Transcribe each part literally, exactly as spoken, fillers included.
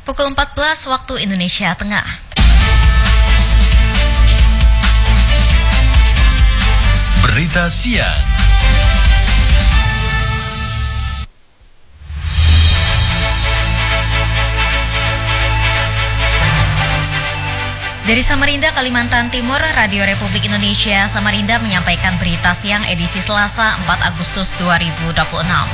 Pukul empat belas waktu Indonesia Tengah. Berita siang. Dari Samarinda, Kalimantan Timur, Radio Republik Indonesia Samarinda menyampaikan berita siang edisi Selasa empat Agustus dua ribu dua puluh enam.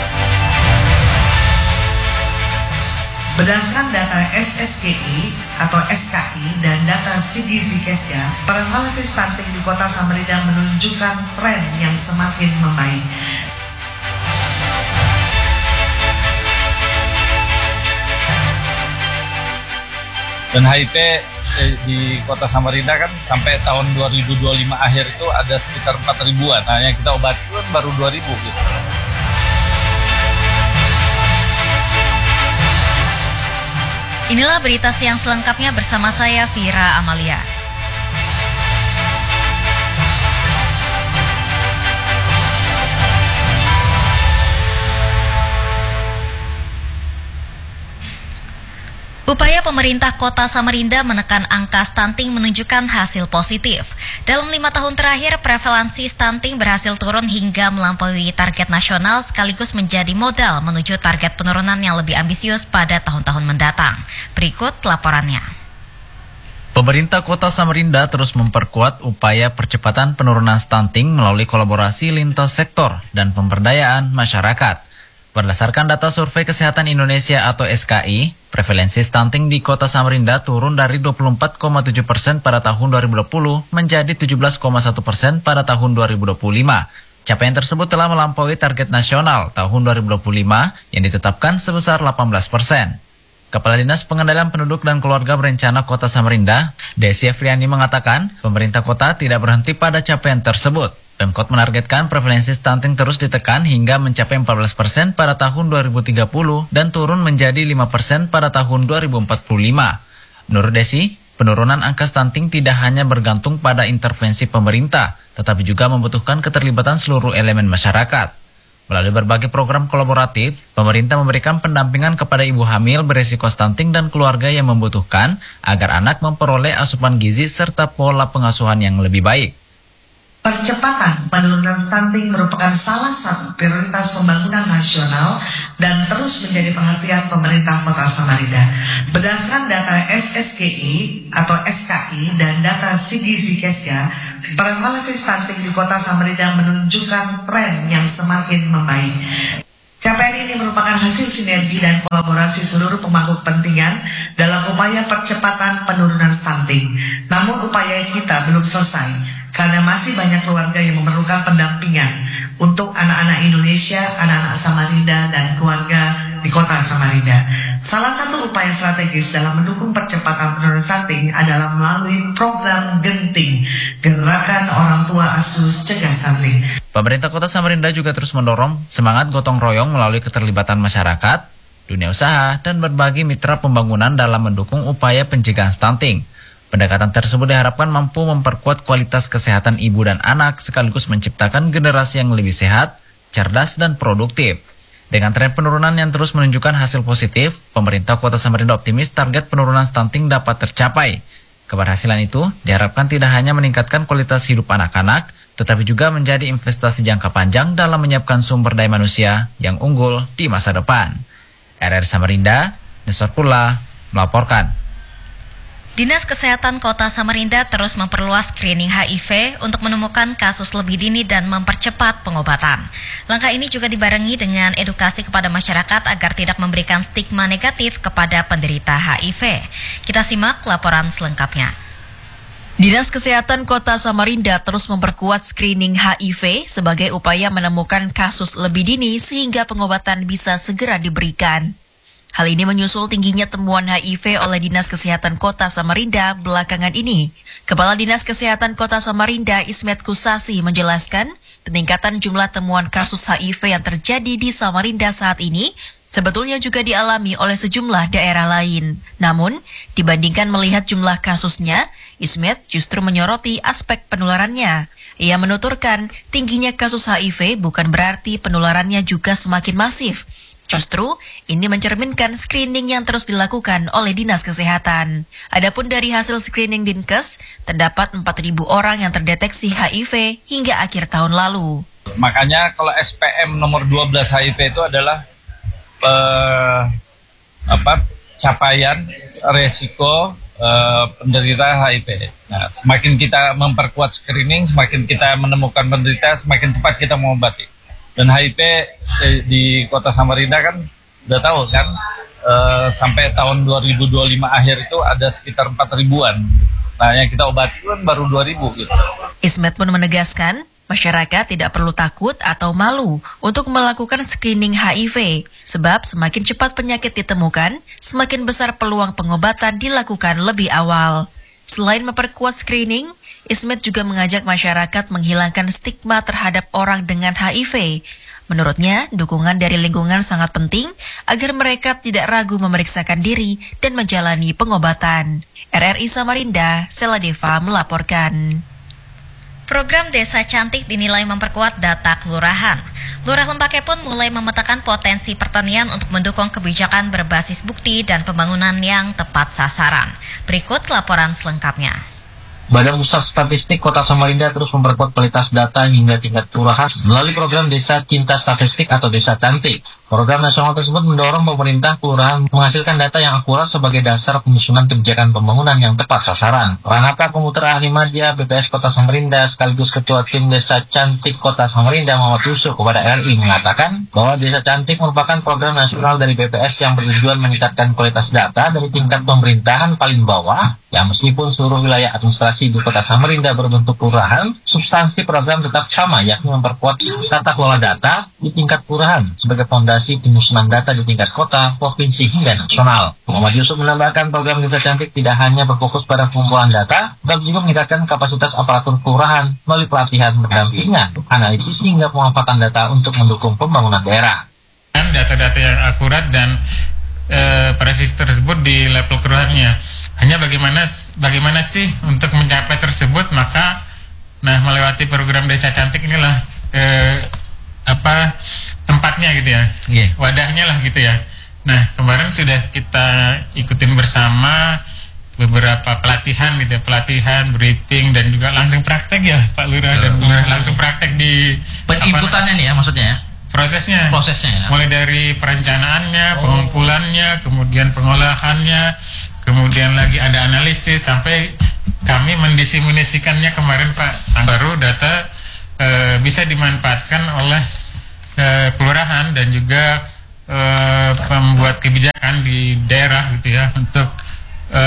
Berdasarkan data S S K I atau S K I dan data C D Z Kesga, prevalensi stunting di kota Samarinda menunjukkan tren yang semakin membaik. Dan H I V di kota Samarinda kan sampai tahun dua ribu dua puluh lima akhir itu ada sekitar empat ribuan. Nah, yang kita obati kan baru dua ribu gitu. Inilah berita siang selengkapnya bersama saya Vira Amalia. Upaya pemerintah kota Samarinda menekan angka stunting menunjukkan hasil positif. Dalam lima tahun terakhir, prevalensi stunting berhasil turun hingga melampaui target nasional sekaligus menjadi modal menuju target penurunan yang lebih ambisius pada tahun-tahun mendatang. Berikut laporannya. Pemerintah kota Samarinda terus memperkuat upaya percepatan penurunan stunting melalui kolaborasi lintas sektor dan pemberdayaan masyarakat. Berdasarkan data Survei Kesehatan Indonesia atau S K I, prevalensi stunting di kota Samarinda turun dari dua puluh empat koma tujuh persen pada tahun dua ribu dua puluh menjadi tujuh belas koma satu persen pada tahun dua ribu dua puluh lima. Capaian tersebut telah melampaui target nasional tahun dua ribu dua puluh lima yang ditetapkan sebesar delapan belas persen. Kepala Dinas Pengendalian Penduduk dan Keluarga Berencana Kota Samarinda, Desi Afriani mengatakan, pemerintah kota tidak berhenti pada capaian tersebut. Pemkot menargetkan prevalensi stunting terus ditekan hingga mencapai empat belas persen pada tahun dua ribu tiga puluh dan turun menjadi lima persen pada tahun dua ribu empat puluh lima. Menurut Desi, penurunan angka stunting tidak hanya bergantung pada intervensi pemerintah, tetapi juga membutuhkan keterlibatan seluruh elemen masyarakat. Melalui berbagai program kolaboratif, pemerintah memberikan pendampingan kepada ibu hamil beresiko stunting dan keluarga yang membutuhkan agar anak memperoleh asupan gizi serta pola pengasuhan yang lebih baik. Percepatan penurunan stunting merupakan salah satu prioritas pembangunan nasional dan terus menjadi perhatian pemerintah kota Samarinda. Berdasarkan data S S K I atau S K I dan data C D Z Kesga, prevalensi stunting di kota Samarinda menunjukkan tren yang semakin membaik. Capaian ini merupakan hasil sinergi dan kolaborasi seluruh pemangku kepentingan dalam upaya percepatan penurunan stunting. Namun upaya kita belum selesai, karena masih banyak keluarga yang memerlukan pendampingan untuk anak-anak Indonesia, anak-anak Samarinda, dan keluarga di kota Samarinda. Salah satu upaya strategis dalam mendukung percepatan penurunan stunting adalah melalui program Genting, Gerakan Orang Tua Asuh Cegah Stunting. Pemerintah kota Samarinda juga terus mendorong semangat gotong royong melalui keterlibatan masyarakat, dunia usaha, dan berbagai mitra pembangunan dalam mendukung upaya pencegahan stunting. Pendekatan tersebut diharapkan mampu memperkuat kualitas kesehatan ibu dan anak sekaligus menciptakan generasi yang lebih sehat, cerdas, dan produktif. Dengan tren penurunan yang terus menunjukkan hasil positif, pemerintah kota Samarinda optimis target penurunan stunting dapat tercapai. Keberhasilan itu diharapkan tidak hanya meningkatkan kualitas hidup anak-anak, tetapi juga menjadi investasi jangka panjang dalam menyiapkan sumber daya manusia yang unggul di masa depan. R R Samarinda, Nestor Pula, melaporkan. Dinas Kesehatan Kota Samarinda terus memperluas screening H I V untuk menemukan kasus lebih dini dan mempercepat pengobatan. Langkah ini juga dibarengi dengan edukasi kepada masyarakat agar tidak memberikan stigma negatif kepada penderita H I V. Kita simak laporan selengkapnya. Dinas Kesehatan Kota Samarinda terus memperkuat screening H I V sebagai upaya menemukan kasus lebih dini sehingga pengobatan bisa segera diberikan. Hal ini menyusul tingginya temuan H I V oleh Dinas Kesehatan Kota Samarinda belakangan ini. Kepala Dinas Kesehatan Kota Samarinda Ismet Kusasi menjelaskan, peningkatan jumlah temuan kasus H I V yang terjadi di Samarinda saat ini sebetulnya juga dialami oleh sejumlah daerah lain. Namun, dibandingkan melihat jumlah kasusnya, Ismet justru menyoroti aspek penularannya. Ia menuturkan, tingginya kasus H I V bukan berarti penularannya juga semakin masif. Justru, ini mencerminkan screening yang terus dilakukan oleh Dinas Kesehatan. Adapun dari hasil screening Dinkes, terdapat empat ribu orang yang terdeteksi H I V hingga akhir tahun lalu. Makanya kalau S P M nomor dua belas H I V itu adalah eh, apa capaian resiko eh, penderita H I V. Nah, semakin kita memperkuat screening, semakin kita menemukan penderita, semakin cepat kita mengobati. Dan H I V eh, di Kota Samarinda kan udah tahu kan eh, sampai tahun dua ribu dua puluh lima akhir itu ada sekitar empat ribuan. Nah, yang kita obati kan baru dua ribu gitu. Ismet pun menegaskan, masyarakat tidak perlu takut atau malu untuk melakukan screening H I V, sebab semakin cepat penyakit ditemukan, semakin besar peluang pengobatan dilakukan lebih awal. Selain memperkuat screening, Ismet juga mengajak masyarakat menghilangkan stigma terhadap orang dengan H I V. Menurutnya, dukungan dari lingkungan sangat penting agar mereka tidak ragu memeriksakan diri dan menjalani pengobatan. R R I Samarinda, Sela Deva melaporkan. Program Desa Cantik dinilai memperkuat data kelurahan. Lurah Lempake pun mulai memetakan potensi pertanian untuk mendukung kebijakan berbasis bukti dan pembangunan yang tepat sasaran. Berikut laporan selengkapnya. Badan Pusat Statistik Kota Samarinda terus memperkuat kualitas data hingga tingkat kelurahan melalui program Desa Cinta Statistik atau Desa Cantik. Program nasional tersebut mendorong pemerintah kelurahan menghasilkan data yang akurat sebagai dasar penyusunan kebijakan pembangunan yang tepat sasaran. Ranaka Pemutra Ahli Madya B P S Kota Samarinda sekaligus Ketua Tim Desa Cantik Kota Samarinda Muhammad Yusuf kepada R I mengatakan bahwa Desa Cantik merupakan program nasional dari B P S yang bertujuan meningkatkan kualitas data dari tingkat pemerintahan paling bawah. Ya, meskipun seluruh wilayah administrasi di Kota Samarinda berbentuk kelurahan, substansi program tetap sama, yakni memperkuat tata kelola data di tingkat kelurahan sebagai fondasi penyusunan data di tingkat kota, provinsi hingga nasional. Muhammad Yusuf menambahkan program Desa Cantik tidak hanya berfokus pada pengumpulan data, tetapi juga meningkatkan kapasitas aparatur kelurahan melalui pelatihan pendampingan, analisis hingga pemanfaatan data untuk mendukung pembangunan daerah. Data-data yang akurat dan e, presis tersebut di level kelurahannya. Hanya bagaimana bagaimana sih untuk mencapai tersebut, maka nah melewati program Desa Cantik inilah e, apa tempatnya gitu ya, yeah. wadahnya lah gitu ya. Nah, kemarin sudah kita ikutin bersama beberapa pelatihan gitu ya, pelatihan, briefing dan juga langsung praktek ya Pak Lurah uh, dan uh, langsung praktek di inputannya nih ya maksudnya ya. Prosesnya, prosesnya ya. Mulai dari perencanaannya, oh. pengumpulannya, kemudian pengolahannya, kemudian lagi ada analisis sampai kami mendiseminasikannya kemarin Pak. Baru data e, bisa dimanfaatkan oleh e, kelurahan dan juga e, pembuat kebijakan di daerah gitu ya untuk e,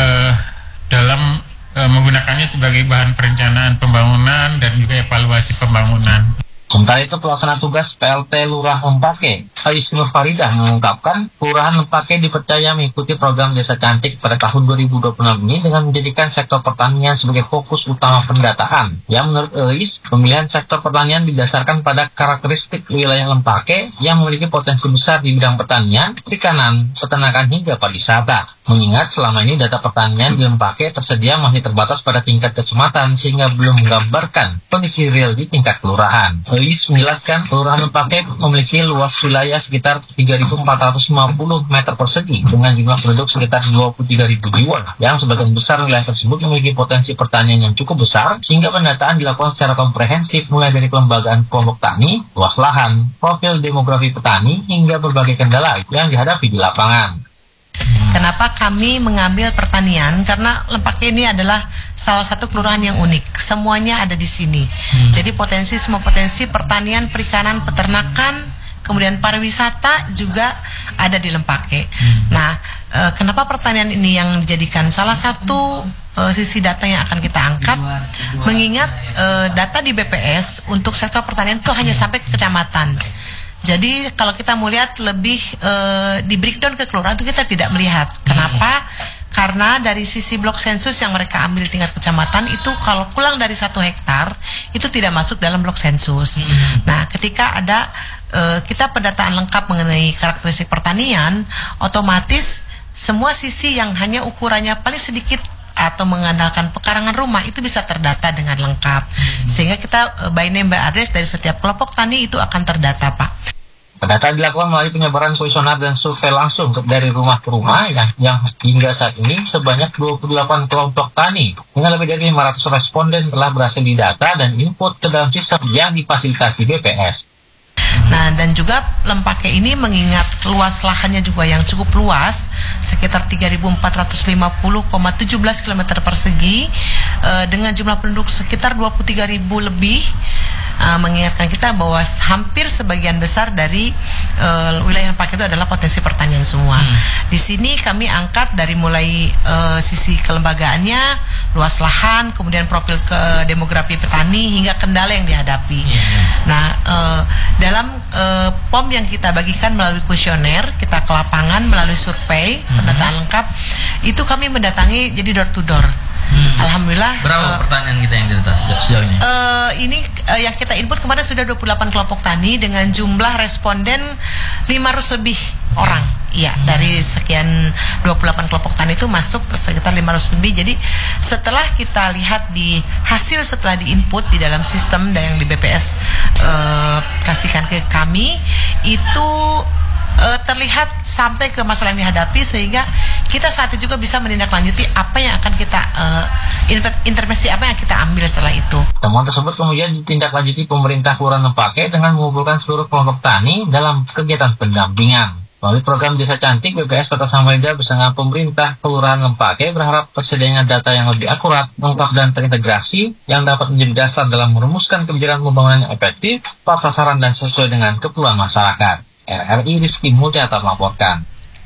dalam e, menggunakannya sebagai bahan perencanaan pembangunan dan juga evaluasi pembangunan. Sementara itu pelaksana tugas P L T Lurah Lempake, Ais Nur Faridah mengungkapkan Kelurahan Lempake dipercaya mengikuti program Desa Cantik pada tahun dua ribu dua puluh enam ini dengan menjadikan sektor pertanian sebagai fokus utama pendataan. Yang menurut Ais, pemilihan sektor pertanian didasarkan pada karakteristik wilayah Lempake yang memiliki potensi besar di bidang pertanian, perikanan, peternakan hingga pariwisata. Mengingat selama ini data pertanian di Lempake tersedia masih terbatas pada tingkat kecamatan sehingga belum menggambarkan kondisi real di tingkat kelurahan. Ais menjelaskan Kelurahan Lempake memiliki luas wilayah sekitar tiga ribu empat ratus lima puluh meter persegi dengan jumlah penduduk sekitar dua puluh tiga ribu jiwa, yang sebagian besar wilayah tersebut memiliki potensi pertanian yang cukup besar sehingga pendataan dilakukan secara komprehensif mulai dari kelembagaan kelompok tani, luas lahan, profil demografi petani hingga berbagai kendala yang dihadapi di lapangan. Kenapa kami mengambil pertanian? Karena Lempake ini adalah salah satu kelurahan yang unik. Semuanya ada di sini. Hmm. Jadi potensi semua potensi pertanian, perikanan, peternakan, kemudian pariwisata juga ada di Lempake. Hmm. Nah, e, kenapa pertanian ini yang dijadikan salah satu e, sisi data yang akan kita angkat? Mengingat e, data di B P S untuk sektor pertanian itu hanya sampai ke kecamatan. Jadi kalau kita mau lihat lebih e, di breakdown ke kelurahan itu kita tidak melihat. Kenapa? Karena dari sisi blok sensus yang mereka ambil tingkat kecamatan itu kalau pulang dari satu hektar itu tidak masuk dalam blok sensus. Hmm. Nah, ketika ada e, kita pendataan lengkap mengenai karakteristik pertanian, otomatis semua sisi yang hanya ukurannya paling sedikit atau mengandalkan pekarangan rumah itu bisa terdata dengan lengkap. Hmm. Sehingga kita e, by name by address dari setiap kelompok tani itu akan terdata, Pak. Pendataan dilakukan melalui penyebaran kuesioner dan survei langsung dari rumah ke rumah yang, yang hingga saat ini sebanyak dua puluh delapan kelompok tani dengan lebih dari lima ratus responden telah berhasil didata dan input ke dalam sistem yang difasilitasi B P S. Nah, dan juga Lempake ini mengingat luas lahannya juga yang cukup luas, sekitar tiga ribu empat ratus lima puluh koma satu tujuh kilometer persegi, eh, dengan jumlah penduduk sekitar dua puluh tiga ribu lebih. Uh, mengingatkan kita bahwa hampir sebagian besar dari uh, wilayah Lempake itu adalah potensi pertanian semua. Hmm. Di sini kami angkat dari mulai uh, sisi kelembagaannya, luas lahan, kemudian profil ke demografi petani hingga kendala yang dihadapi. Hmm. Nah, uh, dalam uh, P O M yang kita bagikan melalui kuesioner, kita ke lapangan melalui survei, hmm. pendataan lengkap, itu kami mendatangi jadi door to door. Hmm. Alhamdulillah. Berapa uh, pertanyaan kita yang kita sejauh ini? Uh, ini uh, yang kita input kemarin sudah dua puluh delapan kelompok tani dengan jumlah responden lima ratus lebih orang. Iya, hmm. dari sekian dua puluh delapan kelompok tani itu masuk sekitar lima ratus lebih. Jadi setelah kita lihat di hasil setelah diinput di dalam sistem yang di B P S uh, kasihkan ke kami, itu Uh, terlihat sampai ke masalah yang dihadapi, sehingga kita saat itu juga bisa menindaklanjuti apa yang akan kita uh, intervensi apa yang kita ambil setelah itu. Temuan tersebut kemudian ditindaklanjuti pemerintah Kelurahan Lempake dengan mengumpulkan seluruh kelompok tani dalam kegiatan pendampingan. Melalui program Desa Cantik, B P S Kota Samarinda bersama pemerintah Kelurahan Lempake berharap tersedianya data yang lebih akurat, lengkap dan terintegrasi yang dapat menjadi dasar dalam merumuskan kebijakan pembangunan yang efektif, tepat sasaran dan sesuai dengan keperluan masyarakat. R R I Rizky Mulyata melaporkan.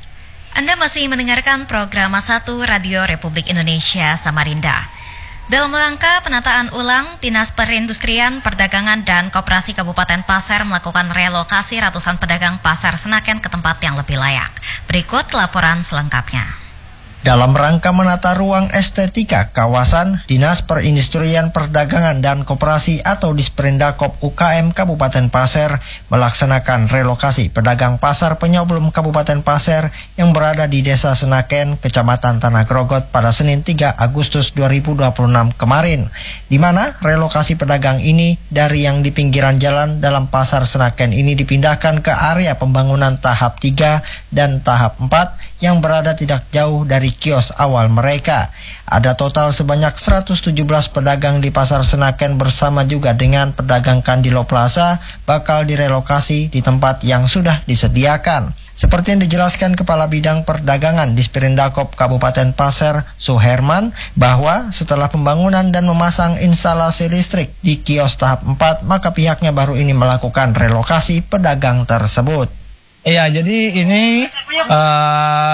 Anda masih mendengarkan program satu Radio Republik Indonesia Samarinda. Dalam rangka penataan ulang, Dinas Perindustrian, Perdagangan dan Koperasi Kabupaten Pasir melakukan relokasi ratusan pedagang pasar Senaken ke tempat yang lebih layak. Berikut laporan selengkapnya. Dalam rangka menata ruang estetika kawasan, Dinas Perindustrian Perdagangan dan Koperasi atau Disperindakop U K M Kabupaten Pasir melaksanakan relokasi pedagang pasar Penyoblom Kabupaten Pasir yang berada di Desa Senaken, Kecamatan Tanah Grogot pada Senin tiga Agustus dua ribu dua puluh enam kemarin, di mana relokasi pedagang ini dari yang di pinggiran jalan dalam pasar Senaken ini dipindahkan ke area pembangunan tahap tiga dan tahap empat yang berada tidak jauh dari kios awal mereka. Ada total sebanyak seratus tujuh belas pedagang di pasar Senaken bersama juga dengan pedagang Kandilo Plaza bakal direlokasi di tempat yang sudah disediakan. Seperti yang dijelaskan Kepala Bidang Perdagangan Disperindakop Kabupaten Pasir, Suherman, bahwa setelah pembangunan dan memasang instalasi listrik di kios tahap empat, maka pihaknya baru ini melakukan relokasi pedagang tersebut. Iya, jadi ini uh,